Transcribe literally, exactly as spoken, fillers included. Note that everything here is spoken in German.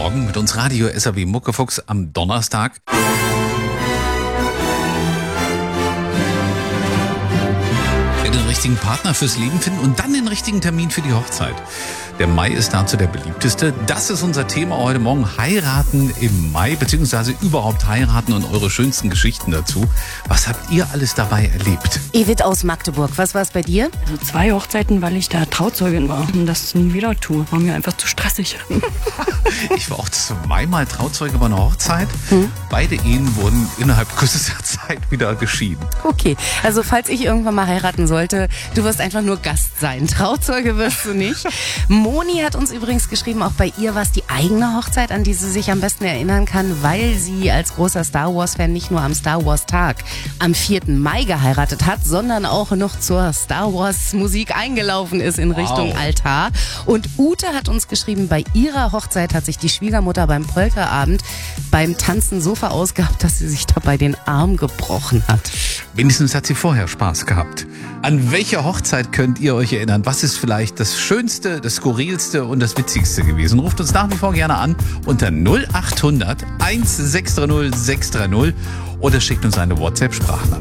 Morgen mit uns Radio S R W Muckefuchs am Donnerstag. Den richtigen Partner fürs Leben finden und dann den richtigen Termin für die Hochzeit. Der Mai ist dazu der beliebteste. Das ist unser Thema heute Morgen. Heiraten im Mai, beziehungsweise überhaupt heiraten und eure schönsten Geschichten dazu. Was habt ihr alles dabei erlebt? Edith aus Magdeburg, was war es bei dir? Also zwei Hochzeiten, weil ich da Trauzeugin war und das nie wieder tue. War mir einfach zu stressig. Ich war auch zweimal Trauzeuge bei einer Hochzeit. Hm? Beide Ehen wurden innerhalb kürzester Zeit wieder geschieden. Okay, also falls ich irgendwann mal heiraten sollte, du wirst einfach nur Gast sein. Trauzeuge wirst du nicht. Moni hat uns übrigens geschrieben, auch bei ihr war es die eigene Hochzeit, an die sie sich am besten erinnern kann, weil sie als großer Star Wars-Fan nicht nur am Star Wars-Tag am vierten Mai geheiratet hat, sondern auch noch zur Star Wars-Musik eingelaufen ist in Richtung wow. Altar. Und Ute hat uns geschrieben, bei ihrer Hochzeit hat sich die Schwiegermutter beim Polterabend beim Tanzen so verausgabt, dass sie sich dabei den Arm gebrochen hat. Wenigstens hat sie vorher Spaß gehabt. An welche Hochzeit könnt ihr euch erinnern? Was ist vielleicht das Schönste, das Skurrilste und das Witzigste gewesen? Ruft uns nach wie vor gerne an unter null acht hundert eins sechs drei null sechs drei null oder schickt uns eine WhatsApp-Sprachnachricht.